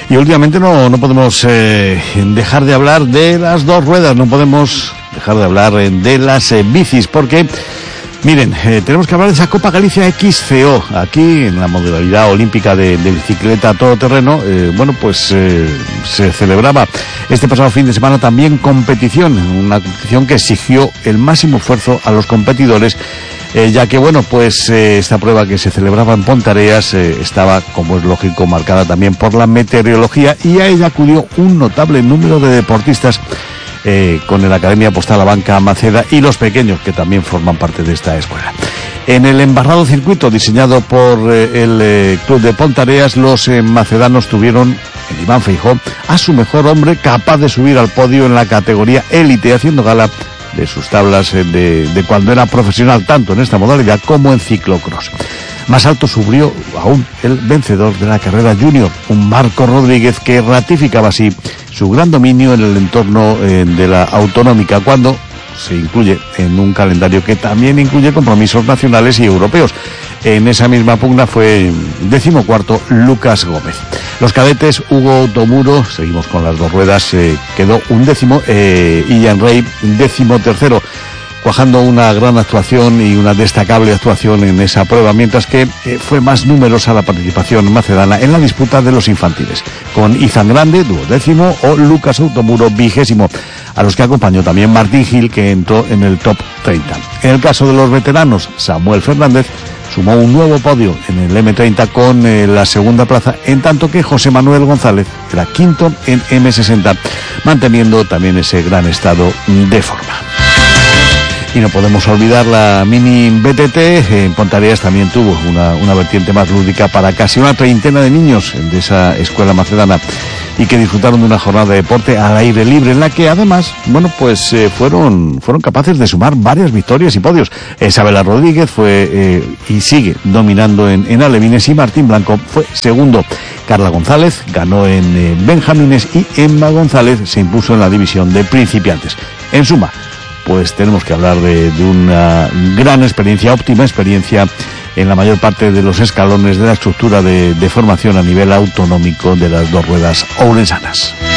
Y últimamente no podemos dejar de hablar de las dos ruedas, no podemos dejar de hablar de las bicis, porque, miren, tenemos que hablar de esa Copa Galicia XCO, aquí en la modalidad olímpica de bicicleta todoterreno. Se celebraba este pasado fin de semana también competición, una competición que exigió el máximo esfuerzo a los competidores, ya que esta prueba que se celebraba en Pontareas estaba, como es lógico, marcada también por la meteorología, y a ella acudió un notable número de deportistas con la Academia Postal Abanca Maceda y los pequeños, que también forman parte de esta escuela. En el embarrado circuito diseñado por el Club de Pontareas, los macedanos tuvieron en Iván Feijó a su mejor hombre, capaz de subir al podio en la categoría élite, haciendo gala de sus tablas de cuando era profesional, tanto en esta modalidad como en ciclocross. Más alto subió aún el vencedor de la carrera junior, un Marco Rodríguez, que ratificaba así su gran dominio en el entorno de la autonómica, cuando se incluye en un calendario que también incluye compromisos nacionales y europeos. En esa misma pugna fue 14º Lucas Gómez. Los cadetes, Hugo Tomuro, seguimos con las dos ruedas, quedó 11º, y Ian Rey 13º, cuajando una gran actuación y una destacable actuación en esa prueba, mientras que fue más numerosa la participación macedana en la disputa de los infantiles, con Izan Grande, 12º, o Lucas Automuro, 20º, a los que acompañó también Martín Gil, que entró en el top 30. En el caso de los veteranos, Samuel Fernández sumó un nuevo podio en el M30 con la segunda plaza, en tanto que José Manuel González era quinto en M60, manteniendo también ese gran estado de forma. Y no podemos olvidar la Mini BTT. En Pontareas también tuvo una vertiente más lúdica para casi una treintena de niños de esa escuela macedana, y que disfrutaron de una jornada de deporte al aire libre, en la que además, fueron capaces de sumar varias victorias y podios. Isabela Rodríguez fue y sigue dominando en alevines, y Martín Blanco fue segundo. Carla González ganó en benjamines, y Emma González se impuso en la división de principiantes. En suma, pues tenemos que hablar de una gran experiencia, óptima experiencia en la mayor parte de los escalones de la estructura de formación a nivel autonómico de las dos ruedas ourensanas.